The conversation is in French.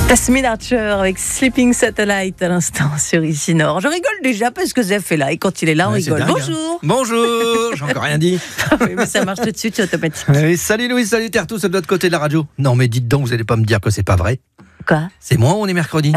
Tasmin Archer avec Sleeping Satellite à l'instant sur Ici Nord. Je rigole déjà parce que Zef est là et quand il est là, on rigole. Dingue, Bonjour. Hein. Bonjour, j'ai encore rien dit. Oui, mais ça marche tout de suite, c'est automatique. Salut Louis, salut Terre, tous de l'autre côté de la radio. Non mais dites donc, vous allez pas me dire que c'est pas vrai. Quoi ? C'est moi, on est mercredi.